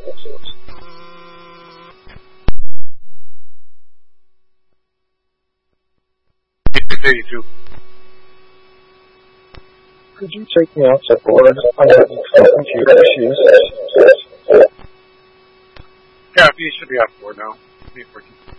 $682. Could you take me out to board? I have computer issues. Yeah, you should be out for now. 814.